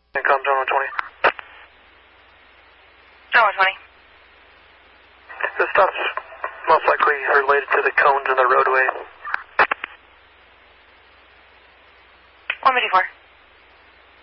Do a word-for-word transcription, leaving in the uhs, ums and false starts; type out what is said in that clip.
Income, John one twenty. John one twenty. This stop's most likely related to the cones in the roadway. one fifty-four.